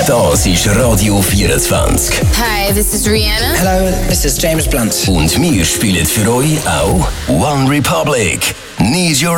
Das ist Radio 24. Hi, this is Rihanna. Hello, this is James Blunt. Und wir spielen für euch auch One Republic. Need Your